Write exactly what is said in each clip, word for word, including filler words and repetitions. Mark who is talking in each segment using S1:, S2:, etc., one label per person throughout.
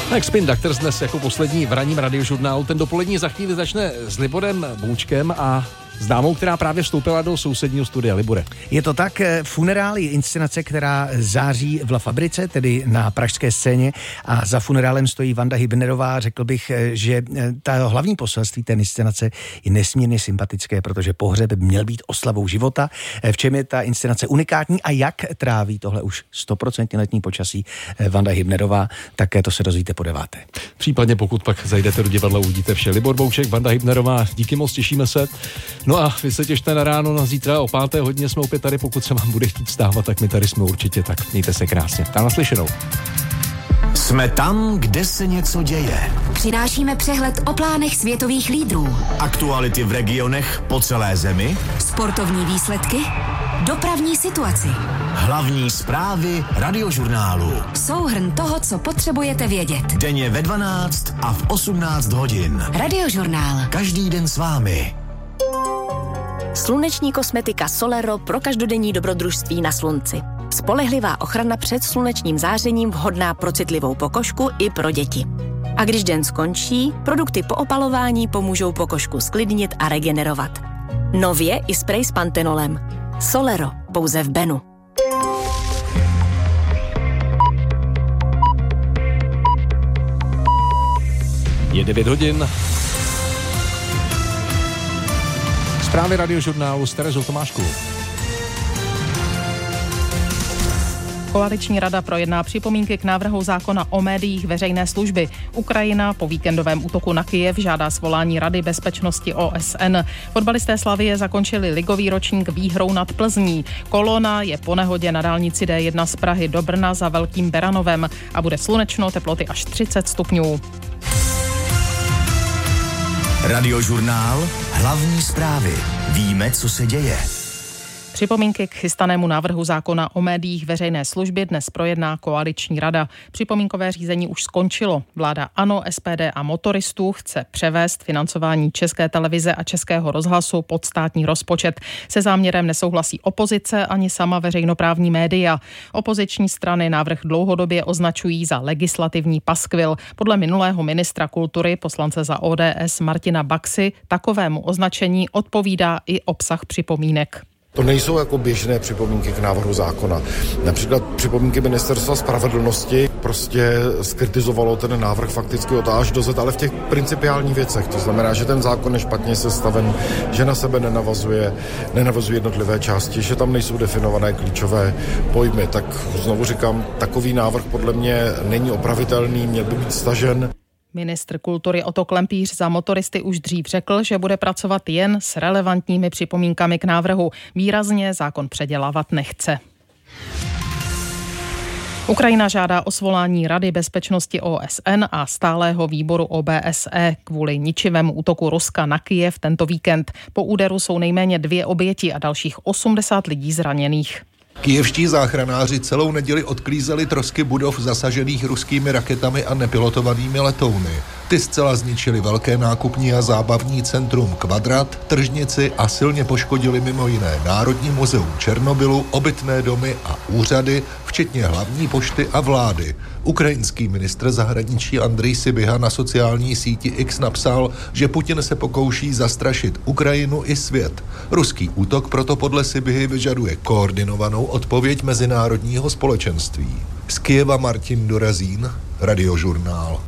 S1: Tak Spin Doctors dnes jako poslední v ranním radiožurnálu. Ten dopolední za chvíli začne s Liborem Boučkem a s dámou, která právě vstoupila do sousedního studia. Libore.
S2: Je to tak, Funerál je inscenace, která září v La Fabrice, tedy na pražské scéně, a za Funerálem stojí Vanda Hybnerová. Řekl bych, že ta hlavní poselství té inscenace je nesmírně sympatické, protože pohřeb měl být oslavou života. V čem je ta inscenace unikátní a jak tráví tohle už sto procent letní počasí Vanda Hybnerová, také to se dozvíte po deváté.
S1: Případně pokud pak zajdete do divadla, uvidíte vše. Libor Bouček, Vanda Hybnerová, díky moc, těšíme se. No a vy se těšte na ráno, na zítra o páté hodině jsme opět tady, pokud se vám bude chtít vstávat, tak my tady jsme určitě, tak mějte se krásně. Tam naslyšenou.
S3: Jsme tam, kde se něco děje.
S4: Přinášíme přehled o plánech světových lídrů.
S3: Aktuality v regionech po celé zemi.
S4: Sportovní výsledky. Dopravní situaci.
S3: Hlavní zprávy radiožurnálu.
S4: Souhrn toho, co potřebujete vědět.
S3: Denně ve dvanáct a v osmnáct hodin.
S4: Radiožurnál.
S3: Každý den s vámi.
S5: Sluneční kosmetika Solero pro každodenní dobrodružství na slunci. Spolehlivá ochrana před slunečním zářením, vhodná pro citlivou pokožku i pro děti. A když den skončí, produkty po opalování pomůžou pokožku sklidnit a regenerovat. Nově i sprej s pantenolem. Solero, pouze v Benu.
S1: Je devět hodin. Zprávy radiožurnálu s Terezou Tomáškovou.
S6: Koaliční rada projedná připomínky k návrhu zákona o médiích veřejné služby. Ukrajina po víkendovém útoku na Kyjev žádá svolání Rady bezpečnosti O S N. Fotbalisté Slavie zakončili ligový ročník výhrou nad Plzní. Kolona je po nehodě na dálnici D jedna z Prahy do Brna za Velkým Beranovem a bude slunečno, teploty až třicet stupňů.
S3: Radiožurnál, hlavní zprávy. Víme, co se děje.
S6: Připomínky k chystanému návrhu zákona o médiích veřejné služby dnes projedná koaliční rada. Připomínkové řízení už skončilo. Vláda ANO, S P D a motoristů chce převést financování České televize a Českého rozhlasu pod státní rozpočet. Se záměrem nesouhlasí opozice ani sama veřejnoprávní média. Opoziční strany návrh dlouhodobě označují za legislativní paskvil. Podle minulého ministra kultury, poslance za O D S Martina Baxy, takovému označení odpovídá i obsah připomínek.
S7: To nejsou jako běžné připomínky k návrhu zákona. Například připomínky Ministerstva spravedlnosti prostě skritizovalo ten návrh fakticky od A až do Z, ale v těch principiálních věcech. To znamená, že ten zákon je špatně sestaven, že na sebe nenavazuje, nenavazuje jednotlivé části, že tam nejsou definované klíčové pojmy. Tak znovu říkám, takový návrh podle mě není opravitelný, měl by být stažen.
S6: Ministr kultury Otto Klempíř za motoristy už dřív řekl, že bude pracovat jen s relevantními připomínkami k návrhu. Výrazně zákon předělávat nechce. Ukrajina žádá o svolání Rady bezpečnosti O S N a stálého výboru O B S E kvůli ničivému útoku Ruska na Kyjev tento víkend. Po úderu jsou nejméně dvě oběti a dalších osmdesát lidí zraněných.
S8: Kyjevští záchranáři celou neděli odklízeli trosky budov zasažených ruskými raketami a nepilotovanými letouny. Ty zcela zničily velké nákupní a zábavní centrum Kvadrat, tržnici a silně poškodili mimo jiné Národní muzeum Černobylu, obytné domy a úřady, včetně hlavní pošty a vlády. Ukrajinský ministr zahraničí Andrej Sybiha na sociální síti X napsal, že Putin se pokouší zastrašit Ukrajinu i svět. Ruský útok proto podle Sybihy vyžaduje koordinovanou odpověď mezinárodního společenství. Z Kyjeva Martin Dorazín, Radiožurnál.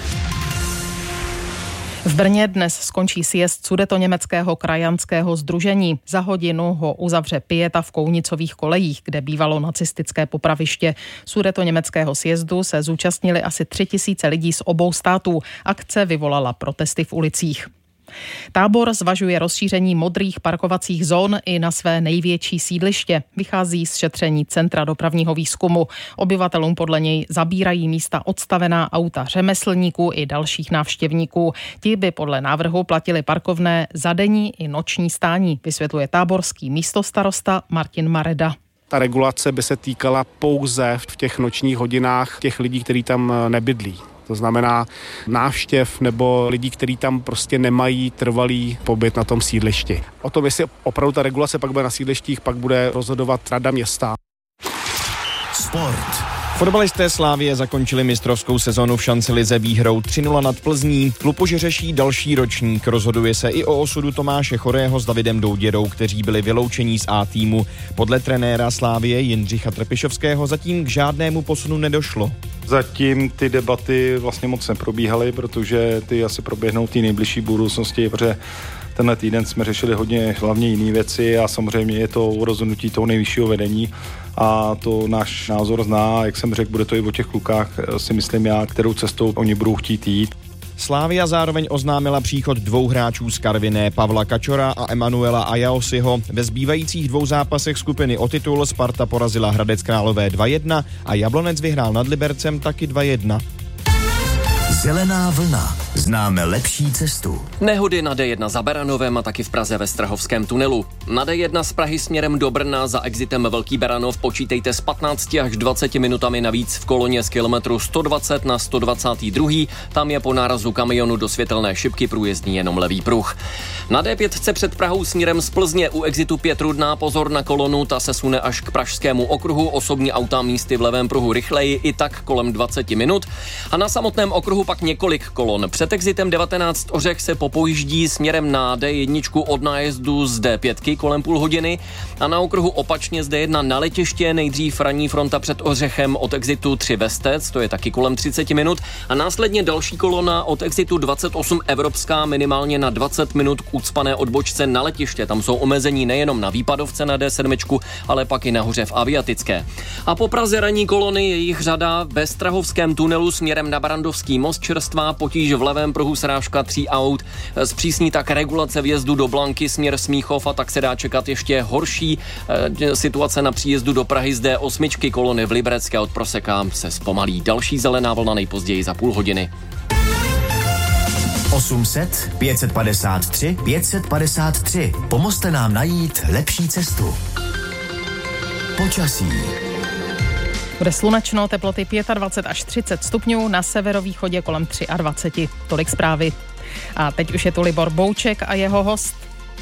S6: V Brně dnes skončí sjezd Sudetoněmeckého krajanského sdružení. Za hodinu ho uzavře pieta v Kounicových kolejích, kde bývalo nacistické popraviště. Sudetoněmeckého sjezdu se zúčastnili asi tři tisíce lidí z obou států. Akce vyvolala protesty v ulicích. Tábor zvažuje rozšíření modrých parkovacích zón i na své největší sídliště. Vychází z šetření Centra dopravního výzkumu. Obyvatelům podle něj zabírají místa odstavená auta řemeslníků i dalších návštěvníků. Ti by podle návrhu platili parkovné za denní i noční stání, vysvětluje táborský místostarosta Martin Mareda.
S9: Ta regulace by se týkala pouze v těch nočních hodinách těch lidí, kteří tam nebydlí. To znamená návštěv nebo lidí, kteří tam prostě nemají trvalý pobyt na tom sídlišti. O tom, jestli opravdu ta regulace pak bude na sídlištích, pak bude rozhodovat rada města.
S3: Sport.
S10: Fotbalisté Slávie zakončili mistrovskou sezonu v šancelize výhrou tři nula nad Plzní. Klupoži řeší další ročník. Rozhoduje se i o osudu Tomáše Chorého s Davidem Douděrou, kteří byli vyloučení z A týmu. Podle trenéra Slávie Jindřicha Trpišovského zatím k žádnému posunu nedošlo.
S11: Zatím ty debaty vlastně moc neprobíhaly, protože ty asi proběhnou v té nejbližší budoucnosti, protože tenhle týden jsme řešili hodně hlavně jiné věci a samozřejmě je to rozhodnutí toho nejvyššího vedení a to náš názor zná, jak jsem řekl, bude to i o těch klukách, si myslím já, kterou cestou oni budou chtít jít.
S10: Slávia zároveň oznámila příchod dvou hráčů z Karviné, Pavla Kačora a Emanuela Ajaosiho. Ve zbývajících dvou zápasech skupiny o titul Sparta porazila Hradec Králové dva jedna a Jablonec vyhrál nad Libercem taky dva jedna.
S3: Zelená vlna. Známe lepší cestu.
S12: Nehody na D jedna za Beranovem a taky v Praze ve Strahovském tunelu. Na D jedna z Prahy směrem do Brna za exitem Velký Beranov počítejte s patnácti až dvaceti minutami navíc v koloně z kilometru sto dvacet na sto dvacet dva. Tam je po nárazu kamionu do světelné šipky průjezdný jenom levý pruh. Na D pět před Prahou směrem z Plzně u exitu pět Rudná pozor na kolonu, ta se sune až k Pražskému okruhu, osobní auta místy v levém pruhu rychleji, i tak kolem dvacet minut. A na samotném okruhu pak několik kolon. Před exitem devatenáct Ořech se popojíždí směrem na D jedna od nájezdu z D pět kolem půl hodiny a na okruhu opačně z D jedna na letiště nejdřív ranní fronta před Ořechem od exitu tři Vestec, to je taky kolem třicet minut a následně další kolona od exitu dvacet osm Evropská minimálně na dvacet minut k ucpané odbočce na letiště. Tam jsou omezení nejenom na výpadovce na D sedm, ale pak i nahoře v Aviatické. A po Praze ranní kolony je jich řada ve Strahovském tunelu směrem na Barandovský most, čerstvá potíž v levém pruhu, srážka tří aut, zpřísní tak regulace vjezdu do Blanky směr Smíchov a tak se dá čekat ještě horší e, situace na příjezdu do Prahy z D osm, kolony v Liberecké od Proseka se zpomalí. Další zelená vlna nejpozději za půl hodiny.
S3: osm set, pět set padesát tři, pět set padesát tři. Pomozte nám najít lepší cestu. Počasí.
S6: Bude slunečno, teploty dvacet pět až třicet stupňů, na severovýchodě kolem dvacet tři. Tolik zprávy. A teď už je tu Libor Bouček a jeho host.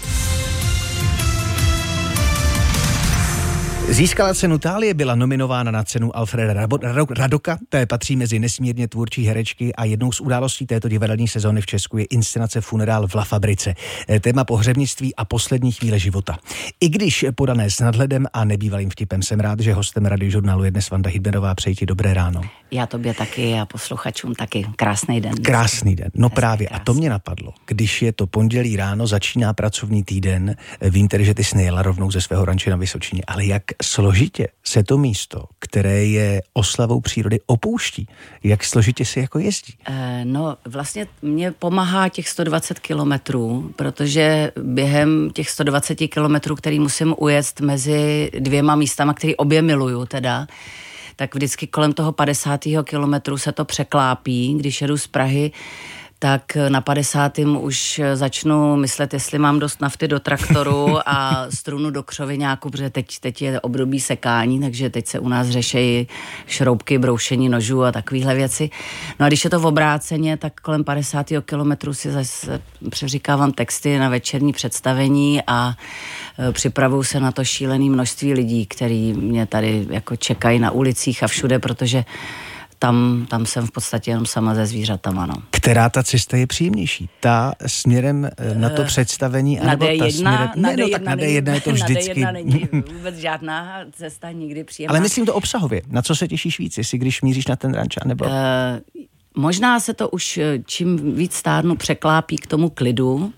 S2: Získala cenu Thálie, byla nominována na cenu Alfreda Radoka, té patří mezi nesmírně tvůrčí herečky a jednou z událostí této divadelní sezóny v Česku je inscenace Funerál v La Fabrice. Téma pohřebnictví a poslední chvíle života. I když podané s nadhledem a nebývalým vtipem, jsem rád, že hostem Radiožurnálu je dnes Vanda Hybnerová. Přeji ti dobré ráno.
S13: Já tobě taky a posluchačům taky. Krásný den.
S2: Krásný den. No právě. A to mě napadlo. Když je to pondělí ráno, začíná pracovní týden. Vím tedy, že ty jsi nejela rovnou ze svého ranče na Vysočině, ale jak složitě se to místo, které je oslavou přírody, opouští? Jak složitě se jako jezdí?
S13: E, no vlastně mě pomáhá těch sto dvacet kilometrů, protože během těch sto dvacet kilometrů, který musím ujet mezi dvěma místama, který obě miluju teda, tak vždycky kolem toho padesátého kilometru se to překlápí, když jedu z Prahy, tak na padesátém už začnu myslet, jestli mám dost nafty do traktoru a strunu do křoviňáku, protože teď, teď je období sekání, takže teď se u nás řeší šroubky, broušení nožů a takovéhle věci. No a když je to v obráceně, tak kolem padesátého kilometru si zase přeříkávám texty na večerní představení a připravuju se na to šílené množství lidí, který mě tady jako čekají na ulicích a všude, protože Tam, tam jsem v podstatě jenom sama ze zvířatama, no.
S2: Která ta cesta je příjemnější? Ta směrem na to představení?
S13: Na D jedna,
S2: ta směrem...
S13: na
S2: ne,
S13: D jedna,
S2: no, tak na D jedna je to vždycky...
S13: Na D jedna není vůbec žádná cesta nikdy příjemná.
S2: Ale myslím to obsahově. Na co se těšíš víc, jestli když míříš na ten ranč, nebo... Uh,
S13: možná se to už čím víc stárnu překlápí k tomu klidu,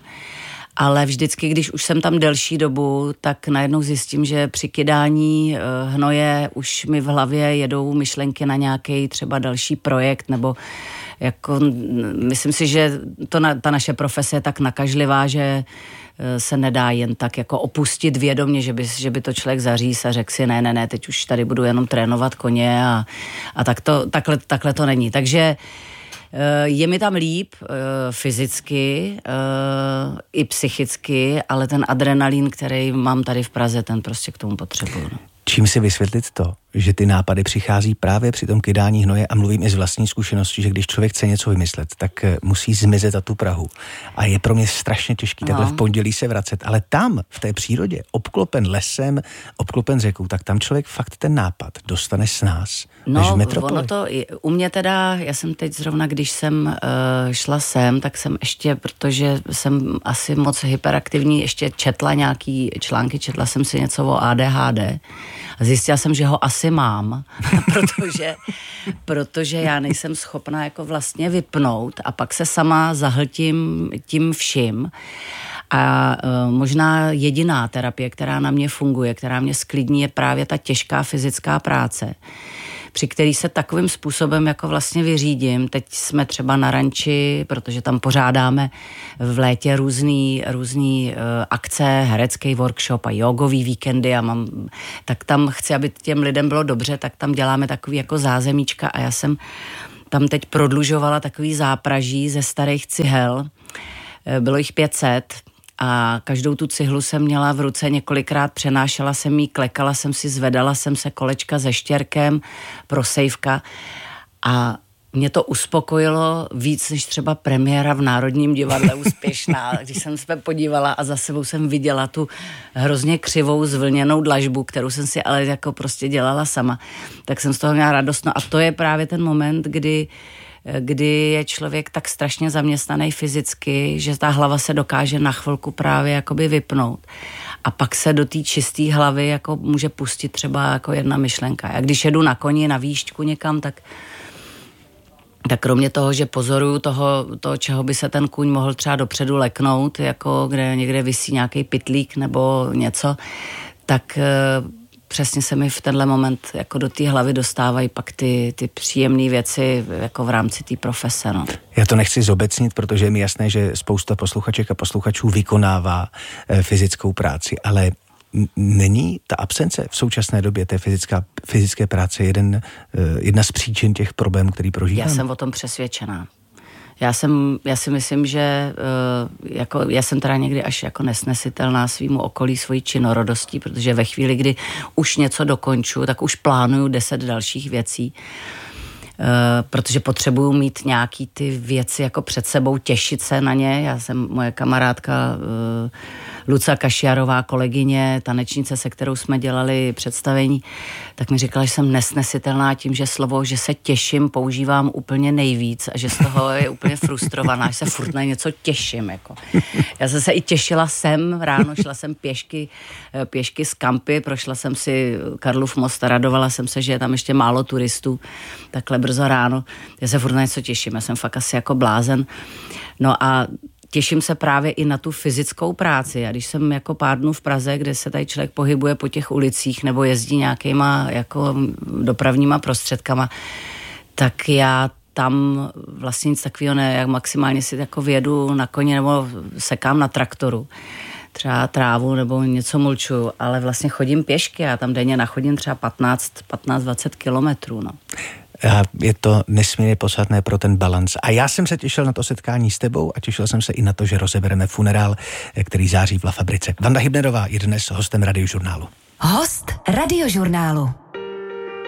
S13: ale vždycky, když už jsem tam delší dobu, tak najednou zjistím, že při kydání hnoje už mi v hlavě jedou myšlenky na nějaký třeba další projekt, nebo jako, myslím si, že to na, ta naše profese je tak nakažlivá, že se nedá jen tak jako opustit vědomě, že by, že by to člověk zaříz a řekl si, ne, ne, ne, teď už tady budu jenom trénovat koně a, a tak to, takhle, takhle to není. Takže je mi tam líp fyzicky i psychicky, ale ten adrenalin, který mám tady v Praze, ten prostě k tomu potřebuju. No.
S2: Čím si vysvětlit to, že ty nápady přichází právě při tom kydání hnoje a mluvím i z vlastní zkušenosti, že když člověk chce něco vymyslet, tak musí zmizet za tu Prahu. A je pro mě strašně těžký no. takhle v pondělí se vracet, ale tam, v té přírodě, obklopen lesem, obklopen řekou, tak tam člověk fakt ten nápad dostane s nás.
S13: No, ono to, u mě teda, já jsem teď zrovna, když jsem uh, šla sem, tak jsem ještě, protože jsem asi moc hyperaktivní, ještě četla nějaký články, četla jsem si něco o A D H D a zjistila jsem, že ho asi mám, protože, protože já nejsem schopná jako vlastně vypnout a pak se sama zahltím tím vším. A uh, možná jediná terapie, která na mě funguje, která mě sklidní, je právě ta těžká fyzická práce, při který se takovým způsobem jako vlastně vyřídím. Teď jsme třeba na ranči, protože tam pořádáme v létě různý, různý uh, akce, herecký workshop a jogový víkendy a mám, tak tam chci, aby těm lidem bylo dobře, tak tam děláme takový jako zázemíčka a já jsem tam teď prodlužovala takový zápraží ze starých cihel. Bylo jich pět set a každou tu cihlu jsem měla v ruce několikrát, přenášela jsem jí, klekala jsem si, zvedala jsem se kolečka se štěrkem, prosejvka a mě to uspokojilo víc než třeba premiéra v Národním divadle úspěšná, když jsem se podívala a za sebou jsem viděla tu hrozně křivou zvlněnou dlažbu, kterou jsem si ale jako prostě dělala sama, tak jsem z toho měla radost. No a to je právě ten moment, kdy kdy je člověk tak strašně zaměstnaný fyzicky, že ta hlava se dokáže na chvilku právě jakoby vypnout. A pak se do té čisté hlavy jako může pustit třeba jako jedna myšlenka. A když jedu na koni, na výšťku někam, tak tak kromě toho, že pozoruju toho, toho, čeho by se ten kůň mohl třeba dopředu leknout, jako kde někde visí nějaký pytlík nebo něco, tak přesně se mi v tenhle moment jako do té hlavy dostávají pak ty, ty příjemné věci jako v rámci té profese. No.
S2: Já to nechci zobecnit, protože je mi jasné, že spousta posluchaček a posluchačů vykonává e, fyzickou práci, ale není ta absence v současné době té fyzická, fyzické práce jeden, e, jedna z příčin těch problémů, který prožíváme?
S13: Já jsem o tom přesvědčená. Já, jsem, já si myslím, že uh, jako, já jsem teda někdy až jako nesnesitelná svýmu okolí svojí činorodostí, protože ve chvíli, kdy už něco dokonču, tak už plánuju deset dalších věcí, uh, protože potřebuju mít nějaký ty věci jako před sebou, těšit se na ně. Já jsem, moje kamarádka uh, Luca Kašiarová, kolegyně, tanečnice, se kterou jsme dělali představení, tak mi říkala, že jsem nesnesitelná tím, že slovo, že se těším, používám úplně nejvíc a že z toho je úplně frustrovaná, že se furt na něco těším. Jako. Já jsem se i těšila sem, ráno šla jsem pěšky, pěšky z Kampy, prošla jsem si Karlův most a radovala jsem se, že je tam ještě málo turistů, takhle brzo ráno. Já se furt na něco těším, já jsem fakt asi jako blázen. No a těším se právě i na tu fyzickou práci. A když jsem jako pár dnů v Praze, kde se tady člověk pohybuje po těch ulicích nebo jezdí nějakýma jako dopravníma prostředkama, tak já tam vlastně nic takového ne, jak maximálně si jako vyjedu na koni nebo sekám na traktoru. Třeba trávu nebo něco mulčuju, ale vlastně chodím pěšky a tam denně nachodím třeba patnáct dvacet kilometrů, no.
S2: A je to nesmírně podstatné pro ten balans. A já jsem se těšil na to setkání s tebou a těšil jsem se i na to, že rozebereme funerál, který září v La Fabrice. Vanda Hybnerová je dnes hostem Radiožurnálu.
S4: Host Radiožurnálu.